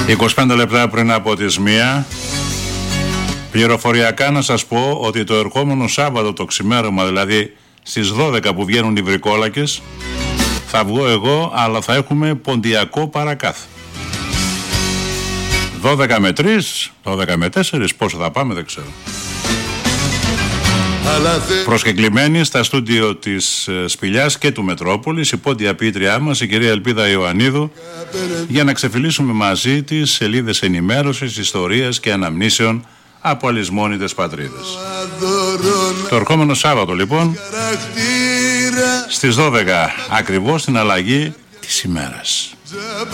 25 λεπτά πριν από τις 1, πληροφοριακά να σας πω ότι το ερχόμενο Σάββατο το ξημέρωμα, δηλαδή στις 12 που βγαίνουν οι βρικόλακες, θα βγω εγώ, αλλά θα έχουμε ποντιακό παρακάθ. 12 με 3, 12 με 4, πόσο θα πάμε δεν ξέρω. Προσκεκλημένοι στα στούντιο της Σπηλιάς και του Μετρόπολης, η πόντια ποιήτριά μας, η κυρία Ελπίδα Ιωαννίδου, για να ξεφυλίσουμε μαζί τις σελίδες ενημέρωσης, ιστορίας και αναμνήσεων από αλυσμόνητες πατρίδες. Το ερχόμενο Σάββατο λοιπόν, στις 12 ακριβώς, στην αλλαγή της ημέρας.